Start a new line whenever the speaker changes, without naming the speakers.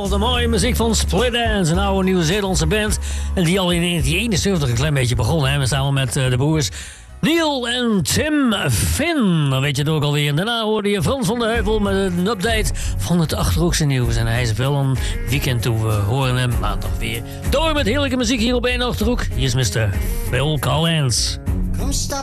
Wat een mooie muziek van Split Enz, een oude Nieuw-Zeelandse band. En die al in 1971 een klein beetje begon, hè, samen met de broers Neil en Tim Finn. Dan weet je het ook alweer. En daarna hoorde je Frans van der Heuvel met een update van het Achterhoekse nieuws. En hij is wel een weekend toe. We horen hem maandag weer. Door met heerlijke muziek hier op 1 Achterhoek. Hier is Mr. Phil Collins.
Come stop